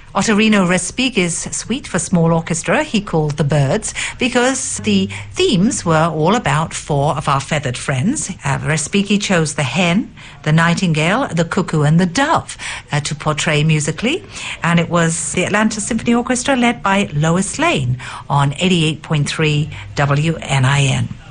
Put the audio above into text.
Ottorino Respighi's suite for small orchestra he called The Birds because the themes were all about four of our feathered friends. Respighi chose the hen, the nightingale, the cuckoo and the dove to portray musically, and it was the Atlanta Symphony Orchestra led by Lois Lane on 88.3 WNIN.